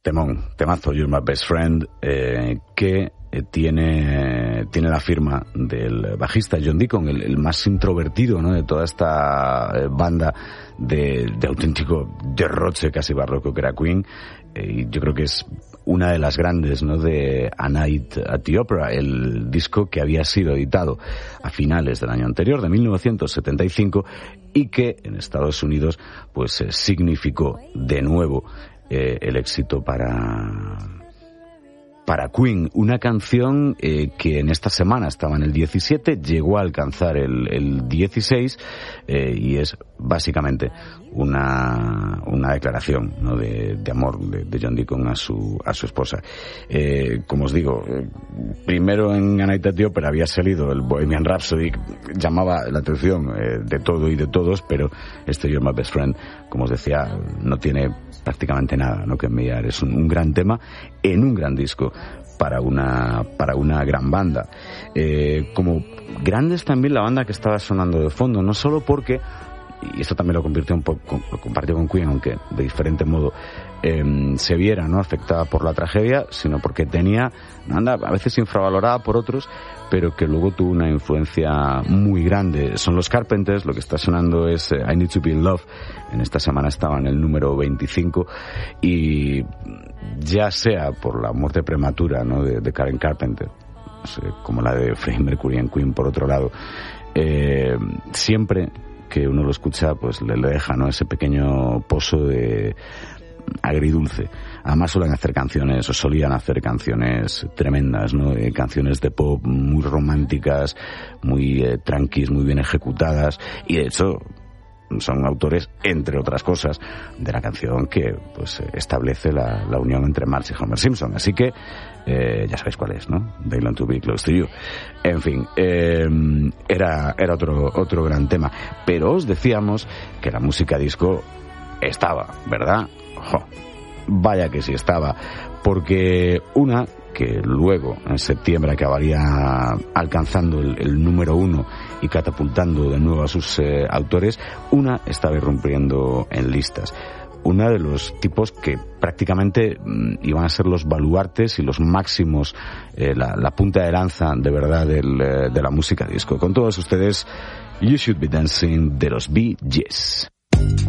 Temazo, You're My Best Friend, que tiene la firma del bajista John Deacon, el más introvertido, ¿no?, de toda esta banda de auténtico derroche casi barroco que era Queen. Y yo creo que es una de las grandes, ¿no?, de A Night at the Opera, el disco que había sido editado a finales del año anterior, de 1975, y que en Estados Unidos pues significó de nuevo el éxito para Queen. Una canción que en esta semana estaba en el 17, llegó a alcanzar el 16, y es básicamente una declaración, ¿no?, de amor de John Deacon a su esposa. Como os digo, primero en A Night at the Opera había salido el Bohemian Rhapsody, llamaba la atención de todo y de todos, pero este You're My Best Friend, como os decía, no tiene prácticamente nada, ¿no?, que envidiar. Es un gran tema en un gran disco para una gran banda. Como grandes también la banda que estaba sonando de fondo, no solo porque, y esto también lo compartió con Queen, aunque de diferente modo, se viera, ¿no?, afectada por la tragedia, sino porque tenía una banda a veces infravalorada por otros, pero que luego tuvo una influencia muy grande. Son los Carpenters. Lo que está sonando es I Need to Be in Love. En esta semana estaba en el número 25, y ya sea por la muerte prematura, ¿no?, de Karen Carpenter, no sé, como la de Freddie Mercury en Queen por otro lado, siempre que uno lo escucha pues le deja, ¿no?, ese pequeño pozo de agridulce. Además solían hacer canciones tremendas, ¿no?, canciones de pop muy románticas, muy tranquis, muy bien ejecutadas, y de hecho son autores, entre otras cosas, de la canción que pues establece la unión entre Marge y Homer Simpson. Así que ya sabéis cuál es, ¿no? They Long to Be Close to You. En fin, era otro gran tema. Pero os decíamos que la música disco estaba, ¿verdad? ¡Jo! Vaya que sí estaba, porque una que luego en septiembre acabaría alcanzando el número 1 y catapultando de nuevo a sus autores, una estaba irrumpiendo en listas. Una de los tipos que prácticamente iban a ser los baluartes y los máximos, la punta de lanza de verdad de la música disco. Con todos ustedes, You Should Be Dancing de los Bee Gees.